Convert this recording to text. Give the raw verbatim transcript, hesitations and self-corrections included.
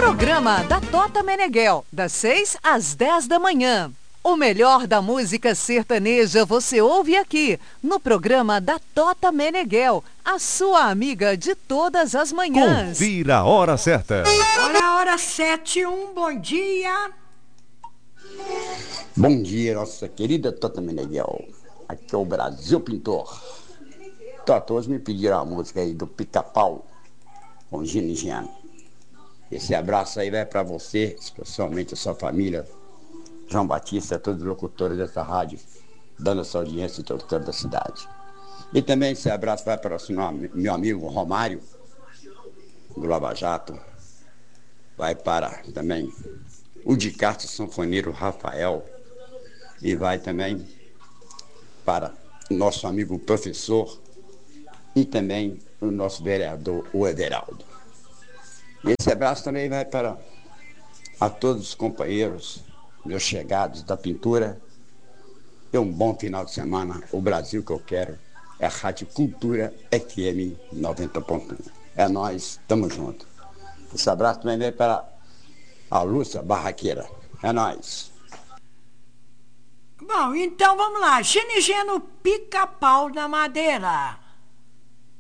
Programa da Tota Meneghel, das seis às dez da manhã. O melhor da música sertaneja você ouve aqui, no programa da Tota Meneghel, a sua amiga de todas as manhãs. Confira a hora certa. Olha a hora sete e um, bom dia. Bom dia, nossa querida Tota Meneghel. Aqui é o Brasil Pintor. Tota, hoje me pediram a música aí do Pica-Pau, com Gino e Giano. Esse abraço aí vai para você, especialmente a sua família, João Batista, todos os locutores dessa rádio, dando essa audiência de todo da cidade. E também esse abraço vai para o meu amigo Romário, do Lava Jato. Vai para também o de Castro Sanfoneiro Rafael. E vai também para o nosso amigo professor e também o nosso vereador, o Everaldo. E esse abraço também vai para a todos os companheiros, meus chegados da pintura. E um bom final de semana. O Brasil que eu quero é a Rádio Cultura F M noventa ponto um. É nós, tamo junto. Esse abraço também vai para a Lúcia Barraqueira. É nós. Bom, então vamos lá. Ginigeno Pica-Pau na Madeira.